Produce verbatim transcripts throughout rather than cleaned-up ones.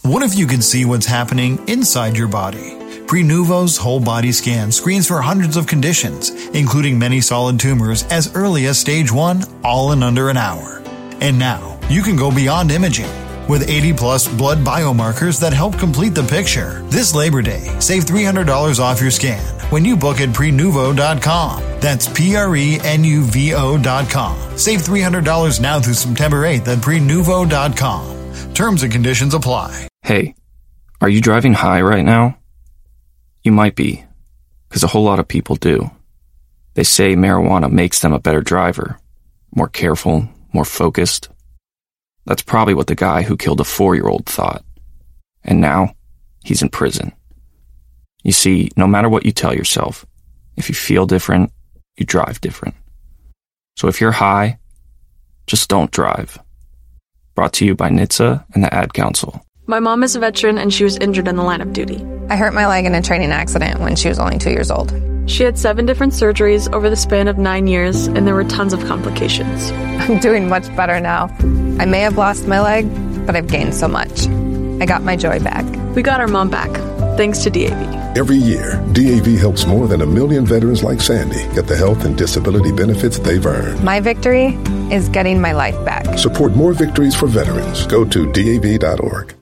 What if you could see what's happening inside your body? Prenuvo's whole body scan screens for hundreds of conditions, including many solid tumors as early as stage one, all in under an hour. And now, you can go beyond imaging. With eighty plus blood biomarkers that help complete the picture. This Labor Day, save three hundred dollars off your scan when you book at prenuvo dot com. That's P R E N U V O dot com. Save three hundred dollars now through September eighth at prenuvo dot com. Terms and conditions apply. Hey, are you driving high right now? You might be, because a whole lot of people do. They say marijuana makes them a better driver, more careful, more focused. That's probably what the guy who killed a four-year-old thought. And now, he's in prison. You see, no matter what you tell yourself, if you feel different, you drive different. So if you're high, just don't drive. Brought to you by N H T S A and the Ad Council. My mom is a veteran and she was injured in the line of duty. I hurt my leg in a training accident when she was only two years old. She had seven different surgeries over the span of nine years, and there were tons of complications. I'm doing much better now. I may have lost my leg, but I've gained so much. I got my joy back. We got our mom back, thanks to D A V. Every year, D A V helps more than a million veterans like Sandy get the health and disability benefits they've earned. My victory is getting my life back. Support more victories for veterans. Go to D A V dot org.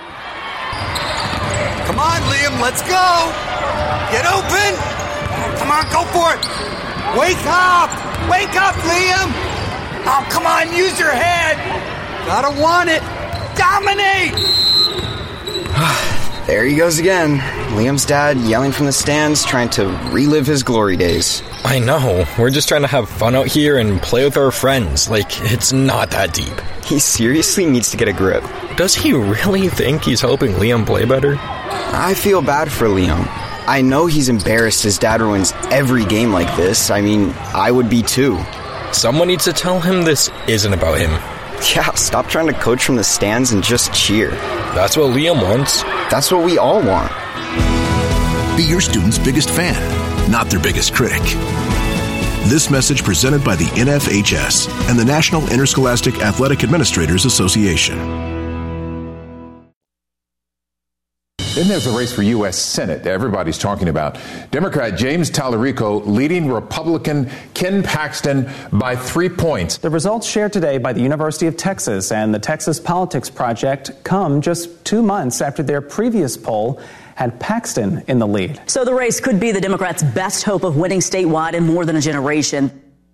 Come on, Liam, let's go! Get open! Come on, go for it! Wake up! Wake up, Liam! Oh, come on, use your head! Gotta want it! Dominate! There he goes again. Liam's dad yelling from the stands, trying to relive his glory days. I know. We're just trying to have fun out here and play with our friends. Like, it's not that deep. He seriously needs to get a grip. Does he really think he's helping Liam play better? I feel bad for Liam. I know he's embarrassed his dad ruins every game like this. I mean, I would be too. Someone needs to tell him this isn't about him. Yeah, stop trying to coach from the stands and just cheer. That's what Liam wants. That's what we all want. Be your student's biggest fan, not their biggest critic. This message presented by the N F H S and the National Interscholastic Athletic Administrators Association. Then there's a race for U S Senate everybody's talking about. Democrat James Talarico leading Republican Ken Paxton by three points. The results shared today by the University of Texas and the Texas Politics Project come just two months after their previous poll had Paxton in the lead. So the race could be the Democrats' best hope of winning statewide in more than a generation.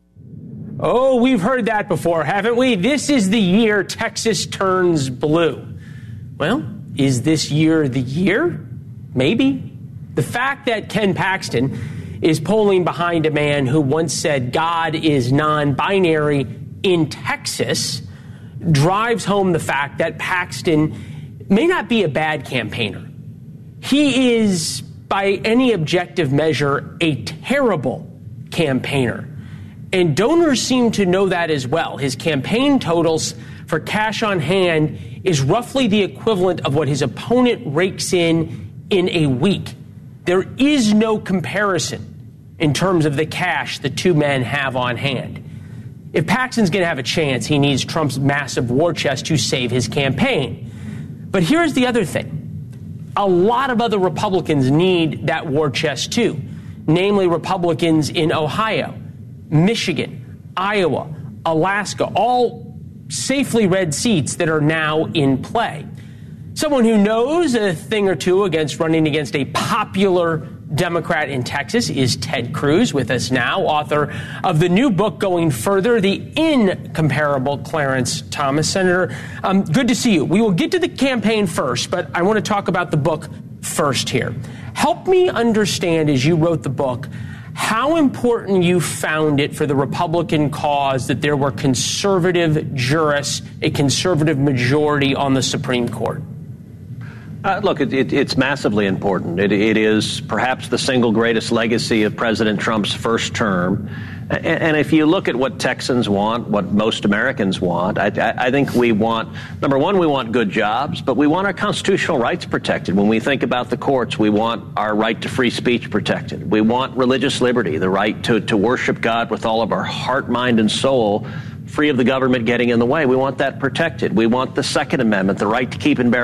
Oh, we've heard that before, haven't we? This is the year Texas turns blue. Well, is this year the year? Maybe. The fact that Ken Paxton is polling behind a man who once said God is non-binary in Texas drives home the fact that Paxton may not be a bad campaigner. He is, by any objective measure, a terrible campaigner. And donors seem to know that as well. His campaign totals for cash on hand is roughly the equivalent of what his opponent rakes in in a week. There is no comparison in terms of the cash the two men have on hand. If Paxton's going to have a chance, he needs Trump's massive war chest to save his campaign. But here's the other thing. A lot of other Republicans need that war chest too, namely Republicans in Ohio, Michigan, Iowa, Alaska, all safely red seats that are now in play. Someone who knows a thing or two against running against a popular Democrat in Texas is Ted Cruz, with us now, author of the new book, Going Further, the Incomparable Clarence Thomas. Senator, um, good to see you. We will get to the campaign first, but I want to talk about the book first here. Help me understand, as you wrote the book, how important you found it for the Republican cause that there were conservative jurists, a conservative majority on the Supreme Court. Uh, look, it, it, it's massively important. It, it is perhaps the single greatest legacy of President Trump's first term. And, and if you look at what Texans want, what most Americans want, I, I, I think we want, number one, we want good jobs, but we want our constitutional rights protected. When we think about the courts, we want our right to free speech protected. We want religious liberty, the right to, to worship God with all of our heart, mind, and soul, free of the government getting in the way. We want that protected. We want the Second Amendment, the right to keep and bear